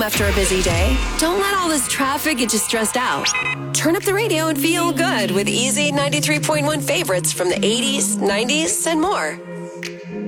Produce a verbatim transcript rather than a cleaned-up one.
after a busy day? Don't let all this traffic get you stressed out. Turn up the radio and feel good with Easy ninety-three point one favorites from the eighties, nineties, and more.